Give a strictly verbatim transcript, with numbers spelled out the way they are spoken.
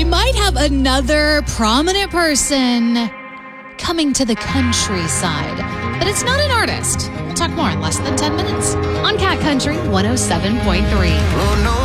might have another prominent person coming to the countryside, but it's not an artist. We'll talk more in less than ten minutes on Cat Country one oh seven point three. Oh, no.